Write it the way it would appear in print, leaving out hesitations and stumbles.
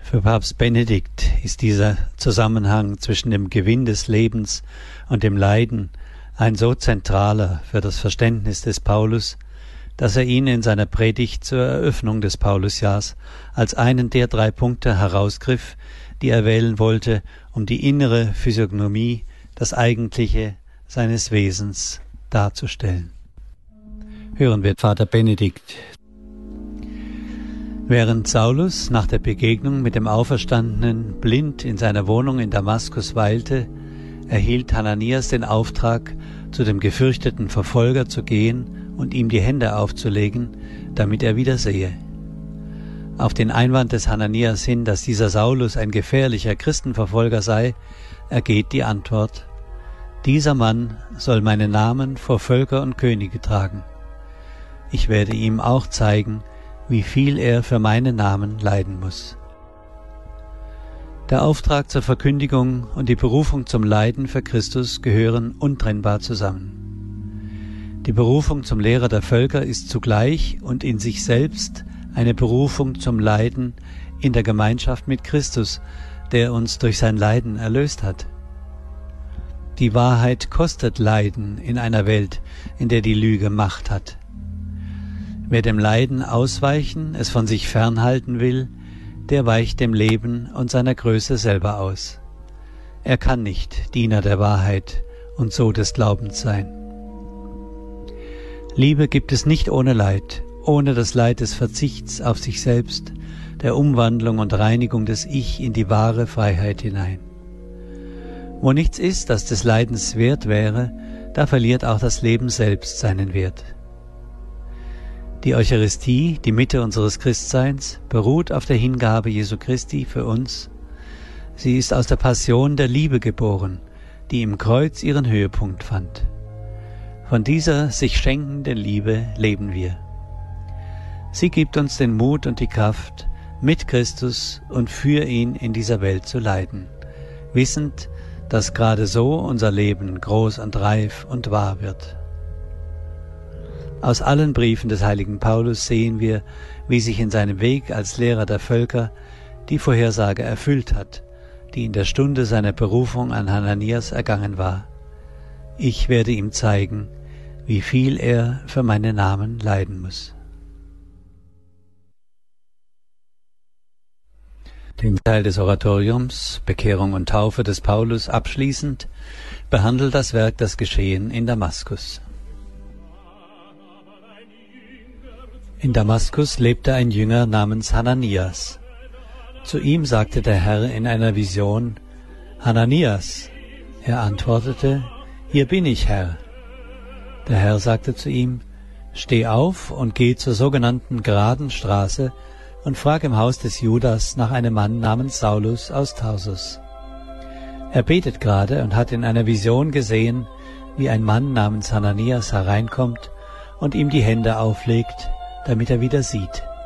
Für Papst Benedikt ist dieser Zusammenhang zwischen dem Gewinn des Lebens und dem Leiden ein so zentraler für das Verständnis des Paulus, dass er ihn in seiner Predigt zur Eröffnung des Paulusjahrs als einen der 3 Punkte herausgriff, die er wählen wollte, um die innere Physiognomie, das Eigentliche seines Wesens darzustellen. Hören wir Vater Benedikt. Während Saulus nach der Begegnung mit dem Auferstandenen blind in seiner Wohnung in Damaskus weilte, erhielt Hananias den Auftrag, zu dem gefürchteten Verfolger zu gehen und ihm die Hände aufzulegen, damit er wieder sehe. Auf den Einwand des Hananias hin, dass dieser Saulus ein gefährlicher Christenverfolger sei, ergeht die Antwort: Dieser Mann soll meinen Namen vor Völker und Könige tragen. Ich werde ihm auch zeigen, wie viel er für meinen Namen leiden muss. Der Auftrag zur Verkündigung und die Berufung zum Leiden für Christus gehören untrennbar zusammen. Die Berufung zum Lehrer der Völker ist zugleich und in sich selbst eine Berufung zum Leiden in der Gemeinschaft mit Christus, der uns durch sein Leiden erlöst hat. Die Wahrheit kostet Leiden in einer Welt, in der die Lüge Macht hat. Wer dem Leiden ausweichen, es von sich fernhalten will, der weicht dem Leben und seiner Größe selber aus. Er kann nicht Diener der Wahrheit und so des Glaubens sein. Liebe gibt es nicht ohne Leid, ohne das Leid des Verzichts auf sich selbst, der Umwandlung und Reinigung des Ich in die wahre Freiheit hinein. Wo nichts ist, das des Leidens wert wäre, da verliert auch das Leben selbst seinen Wert. Die Eucharistie, die Mitte unseres Christseins, beruht auf der Hingabe Jesu Christi für uns. Sie ist aus der Passion der Liebe geboren, die im Kreuz ihren Höhepunkt fand. Von dieser sich schenkenden Liebe leben wir. Sie gibt uns den Mut und die Kraft, mit Christus und für ihn in dieser Welt zu leiden, wissend, dass gerade so unser Leben groß und reif und wahr wird. Aus allen Briefen des heiligen Paulus sehen wir, wie sich in seinem Weg als Lehrer der Völker die Vorhersage erfüllt hat, die in der Stunde seiner Berufung an Hananias ergangen war. Ich werde ihm zeigen, wie viel er für meinen Namen leiden muss. Den Teil des Oratoriums, Bekehrung und Taufe des Paulus abschließend, behandelt das Werk Das Geschehen in Damaskus. In Damaskus lebte ein Jünger namens Hananias. Zu ihm sagte der Herr in einer Vision: Hananias. Er antwortete: Hier bin ich, Herr. Der Herr sagte zu ihm: Steh auf und geh zur sogenannten geraden Straße und frag im Haus des Judas nach einem Mann namens Saulus aus Tarsus. Er betet gerade und hat in einer Vision gesehen, wie ein Mann namens Hananias hereinkommt und ihm die Hände auflegt, damit er wieder sieht.